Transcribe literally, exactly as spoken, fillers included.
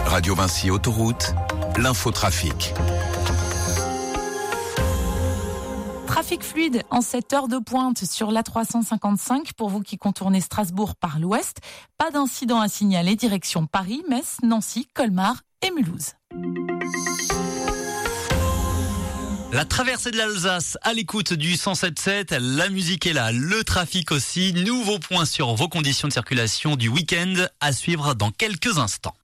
Radio Vinci Autoroute, l'infotrafic. Trafic fluide en cette heure de pointe sur l'A trois cent cinquante-cinq pour vous qui contournez Strasbourg par l'ouest. Pas d'incident à signaler, direction Paris, Metz, Nancy, Colmar et Mulhouse. La traversée de l'Alsace à l'écoute du cent sept sept, la musique est là, le trafic aussi. Nouveau point sur vos conditions de circulation du week-end à suivre dans quelques instants.